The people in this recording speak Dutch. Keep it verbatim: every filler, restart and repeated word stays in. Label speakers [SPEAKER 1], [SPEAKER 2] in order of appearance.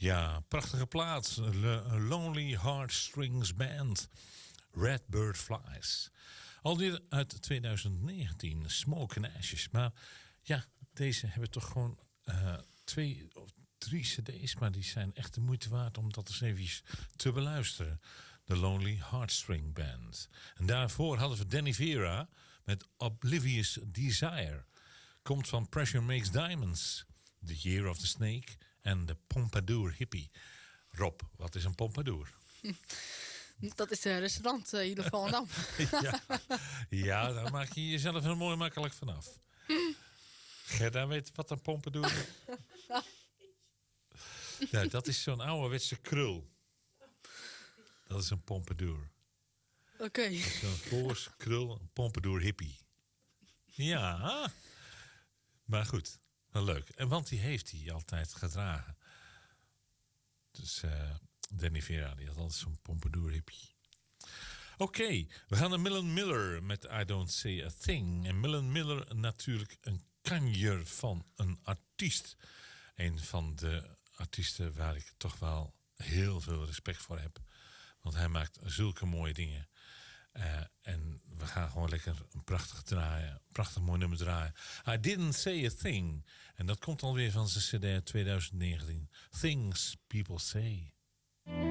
[SPEAKER 1] Ja, prachtige plaats. Le Lonely Heartstrings Band. Redbird Flies. Alweer uit twintig negentien. Smoke and Ashes. Maar ja, deze hebben toch gewoon uh, twee of drie cd's. Maar die zijn echt de moeite waard om dat eens even te beluisteren. The Lonely Heartstring Band. En daarvoor hadden we Danny Vera met Oblivious Desire. Komt van Pressure Makes Diamonds. The Year of the Snake en de Pompadour Hippie. Rob, wat is een Pompadour?
[SPEAKER 2] Dat is een restaurant uh, hier in Volendam.
[SPEAKER 1] ja, ja, daar maak je jezelf heel mooi makkelijk vanaf. Gerda weet wat een Pompadour is? Ja, dat is zo'n ouderwetse krul. Dat is een Pompadour.
[SPEAKER 2] Oké. Okay.
[SPEAKER 1] Zo'n Floors krul, een Pompadour Hippie. Ja, maar goed. Wel leuk. En want die heeft hij altijd gedragen. Dus uh, Danny Vera, die had altijd zo'n Pompadour hippie. Oké, okay, we gaan naar Millen Miller met I Don't Say a Thing. En Millen Miller natuurlijk een kanjer van een artiest. Een van de artiesten waar ik toch wel heel veel respect voor heb. Want hij maakt zulke mooie dingen. Uh, en we gaan gewoon lekker een prachtig draaien. Prachtig mooi nummer draaien. I Didn't Say a Thing. En dat komt alweer van zijn cd twintig negentien. Things People Say.